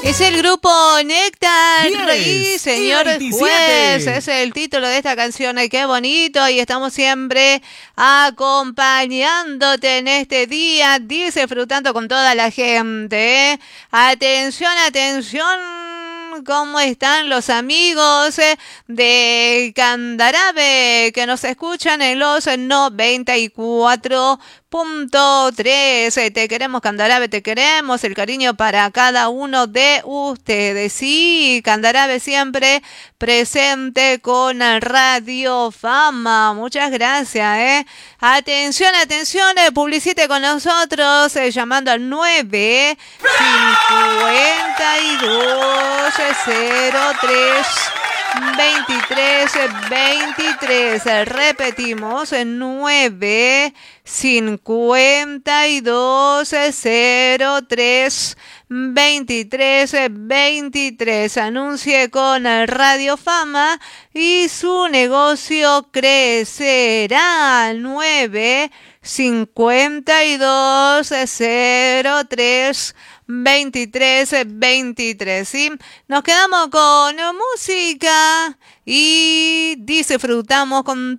Es el grupo Néctar y Señor 27. Juez, es el título de esta canción. ¡Qué bonito! Y estamos siempre acompañándote en este día, disfrutando con toda la gente, ¿eh? Atención, atención. ¿Cómo están los amigos de Candarabe que nos escuchan en los 94.3? Te queremos, Candarabe, te queremos. El cariño para cada uno de ustedes. Sí, Candarabe siempre presente con Radio Fama. Muchas gracias, ¿eh? Atención, atención, publicite con nosotros llamando al 952 03 23. Repetimos, 952 03 23. Anuncie con Radio Fama y su negocio crecerá. 952 03 23. ¿Sí? Nos quedamos con música y disfrutamos con